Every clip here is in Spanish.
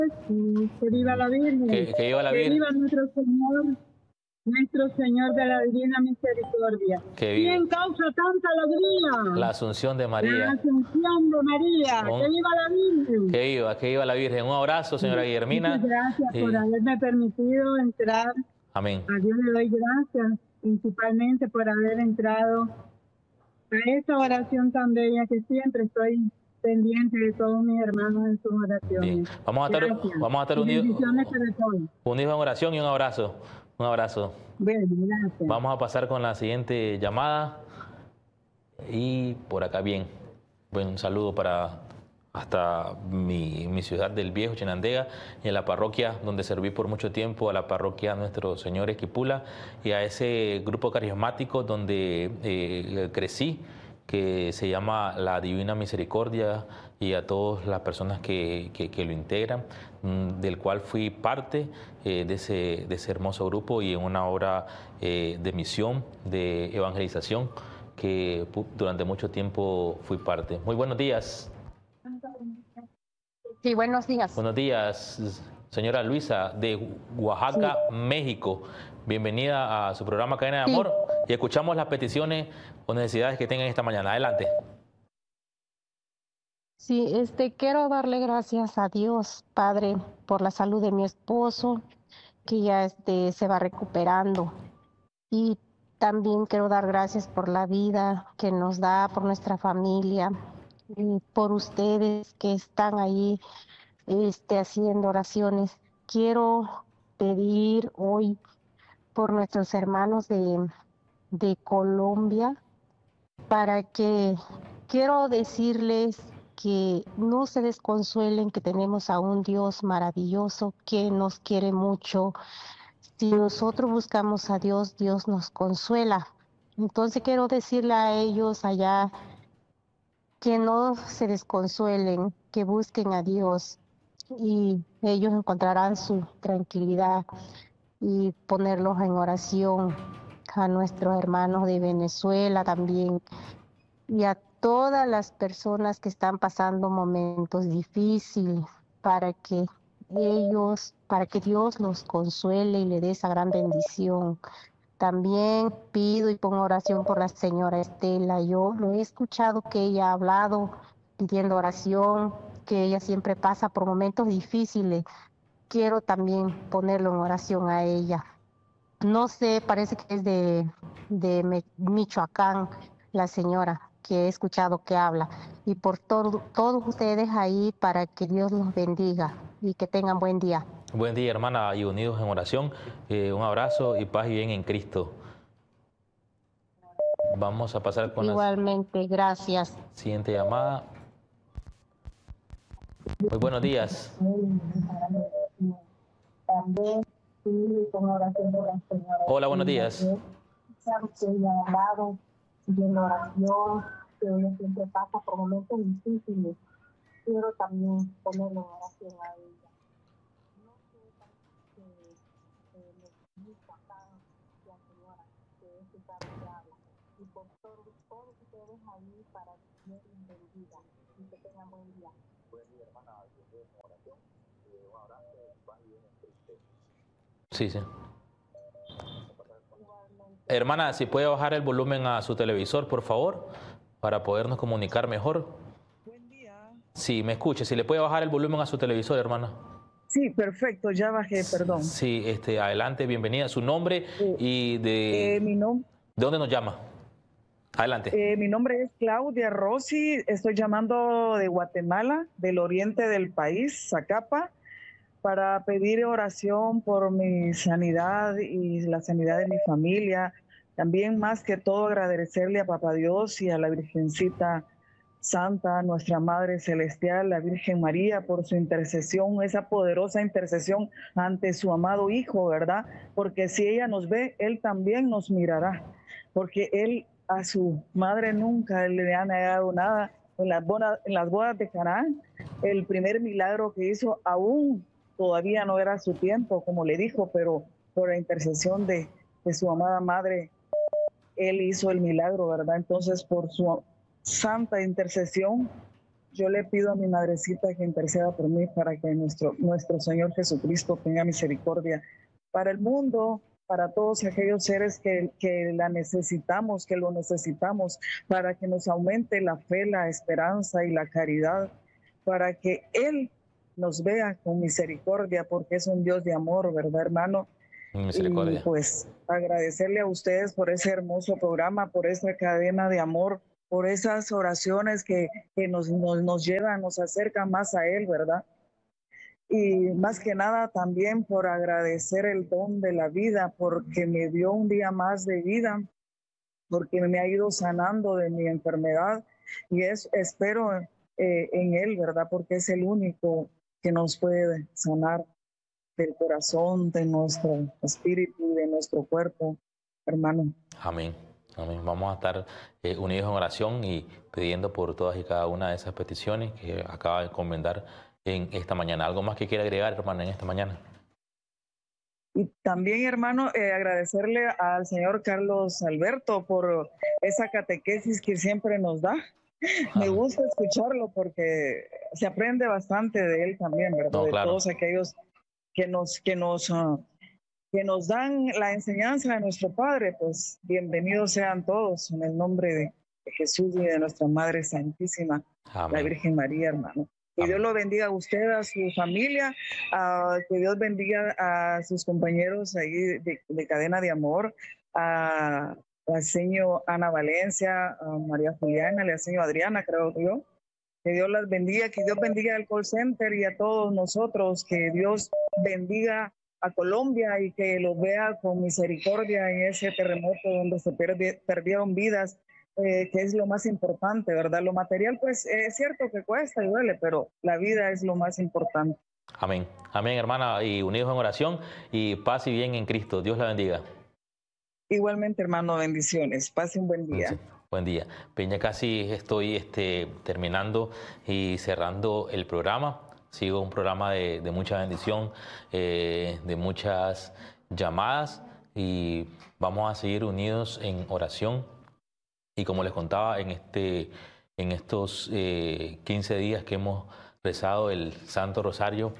Que viva la Virgen. Que viva la Virgen. Que viva nuestro Señor de la Divina Misericordia. Que viva. ¿Quién causa tanta alegría? La Asunción de María. La Asunción de María. Que viva la Virgen. Que viva la Virgen. Un abrazo, señora Guillermina. Muchas gracias por haberme permitido entrar. Amén. A Dios le doy gracias, principalmente por haber entrado a esta oración tan bella que siempre estoy pendiente de todos mis hermanos en sus oraciones. Bien. Vamos a estar unidos en oración y un abrazo. Un abrazo. Bien, gracias. Vamos a pasar con la siguiente llamada. Y por acá, bien. Bueno, un saludo para hasta mi ciudad del Viejo, Chinandega, y en la parroquia donde serví por mucho tiempo, a la parroquia Nuestro Señor Esquipula, y a ese grupo carismático donde crecí, que se llama La Divina Misericordia, y a todas las personas que lo integran, del cual fui parte de ese hermoso grupo y en una obra de misión, de evangelización, que durante mucho tiempo fui parte. Muy buenos días. Sí, buenos días. Buenos días, señora Luisa, de Oaxaca, sí, México. Bienvenida a su programa Cadena de Amor, y escuchamos las peticiones o necesidades que tengan esta mañana. Adelante. Sí, quiero darle gracias a Dios, Padre, por la salud de mi esposo, que ya se va recuperando. Y también quiero dar gracias por la vida que nos da, por nuestra familia, y por ustedes que están ahí haciendo oraciones. Quiero pedir hoy por nuestros hermanos de Colombia, para que quiero decirles que no se desconsuelen, que tenemos a un Dios maravilloso que nos quiere mucho. Si nosotros buscamos a Dios, Dios nos consuela. Entonces quiero decirle a ellos allá que no se desconsuelen, que busquen a Dios y ellos encontrarán su tranquilidad, y ponerlos en oración a nuestros hermanos de Venezuela también, y a todas las personas que están pasando momentos difíciles, para que Dios los consuele y le dé esa gran bendición. También pido y pongo oración por la señora Estela. Yo lo he escuchado que ella ha hablado pidiendo oración, que ella siempre pasa por momentos difíciles. Quiero también ponerlo en oración a ella. No sé, parece que es de Michoacán, la señora que he escuchado que habla. Y por todos ustedes ahí, para que Dios los bendiga y que tengan buen día. Buen día, hermana, y unidos en oración. Un abrazo y paz y bien en Cristo. Vamos a pasar con igualmente, gracias. Siguiente llamada. Muy buenos días. Hola, buenos días. Pidiendo oración, que ella siempre pasa por momentos difíciles. Quiero también ponerle oración a ella. No sé que me gusta la señora, que es que sabe que habla. Y por todos ustedes ahí, para que Dios les bendiga y que tengan buen día. Buen día, hermana. Oración. Un abrazo, paz y bien en Cristo. Sí, sí. Hermana, si puede bajar el volumen a su televisor, por favor, para podernos comunicar mejor. Buen día. Sí, me escucha. Si le puede bajar el volumen a su televisor, hermana. Sí, perfecto, ya bajé, perdón. Sí, adelante, bienvenida. Su nombre y ¿de dónde nos llama? Adelante. Mi nombre es Claudia Rossi, estoy llamando de Guatemala, del oriente del país, Zacapa, para pedir oración por mi sanidad y la sanidad de mi familia. También, más que todo, agradecerle a Papá Dios y a la Virgencita Santa, nuestra Madre Celestial, la Virgen María, por su intercesión, esa poderosa intercesión ante su amado Hijo, ¿verdad? Porque si ella nos ve, Él también nos mirará, porque Él a su madre nunca le ha negado nada. En las bodas de Canaán, el primer milagro que hizo, aún todavía no era su tiempo, como le dijo, pero por la intercesión de su amada madre, Él hizo el milagro, ¿verdad? Entonces, por su santa intercesión, yo le pido a mi madrecita que interceda por mí para que nuestro Señor Jesucristo tenga misericordia para el mundo, para todos aquellos seres que la necesitamos, que lo necesitamos, para que nos aumente la fe, la esperanza y la caridad, para que Él nos vea con misericordia, porque es un Dios de amor, ¿verdad, hermano? Misericordia. Y pues agradecerle a ustedes por ese hermoso programa, por esa cadena de amor, por esas oraciones que nos llevan, nos acercan más a Él, ¿verdad? Y más que nada también por agradecer el don de la vida, porque me dio un día más de vida, porque me ha ido sanando de mi enfermedad y espero en Él, ¿verdad? Porque es el único que nos puede sanar del corazón, de nuestro espíritu y de nuestro cuerpo, hermano. Amén. Amén. Vamos a estar unidos en oración y pidiendo por todas y cada una de esas peticiones que acaba de encomendar en esta mañana. ¿Algo más que quiera agregar, hermano, en esta mañana? Y también, hermano, agradecerle al señor Carlos Alberto por esa catequesis que siempre nos da. Me gusta escucharlo porque se aprende bastante de él también, ¿verdad? No, claro. De todos aquellos que nos dan la enseñanza de nuestro Padre, pues bienvenidos sean todos en el nombre de Jesús y de nuestra Madre Santísima, Amén. La Virgen María, hermano. Que Dios lo bendiga a usted, a su familia, que Dios bendiga a sus compañeros ahí de Cadena de Amor, a la señora Ana Valencia, a María Juliana, a la señora Adriana, creo yo. Que Dios las bendiga, que Dios bendiga al call center y a todos nosotros, que Dios bendiga a Colombia y que los vea con misericordia en ese terremoto donde se perdieron vidas, que es lo más importante, ¿verdad? Lo material, pues es cierto que cuesta y duele, pero la vida es lo más importante. Amén. Amén, hermana, y unidos en oración y paz y bien en Cristo. Dios la bendiga. Igualmente, hermano, bendiciones. Pase un buen día. Sí. Buen día. Peña, casi estoy terminando y cerrando el programa. Sigo un programa de mucha bendición, de muchas llamadas y vamos a seguir unidos en oración. Y como les contaba, en estos 15 días que hemos rezado el Santo Rosario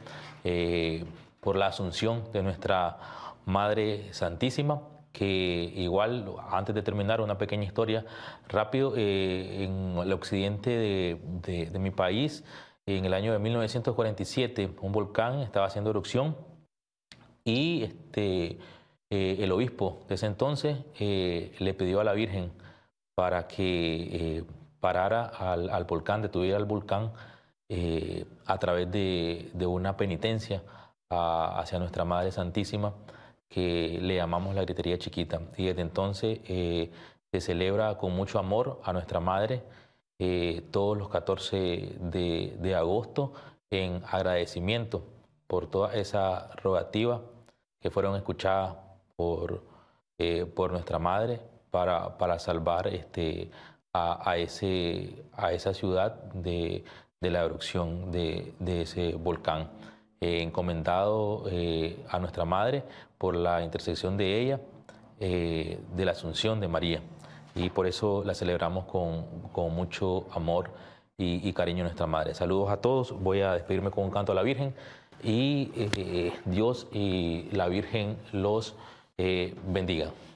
por la Asunción de nuestra Madre Santísima, que igual, antes de terminar, una pequeña historia rápido, en el occidente de mi país, en el año de 1947, un volcán estaba haciendo erupción y el obispo de ese entonces le pidió a la Virgen para que parara al volcán, detuviera al volcán a través de una penitencia hacia nuestra Madre Santísima, que le llamamos la gritería chiquita. Y desde entonces se celebra con mucho amor a nuestra Madre todos los 14 de agosto en agradecimiento por toda esa rogativa que fueron escuchadas por nuestra Madre para salvar a esa ciudad de la erupción de ese volcán. Encomendado a nuestra Madre por la intercesión de ella, de la Asunción de María. Y por eso la celebramos con mucho amor y cariño a nuestra Madre. Saludos a todos. Voy a despedirme con un canto a la Virgen y Dios y la Virgen los bendiga.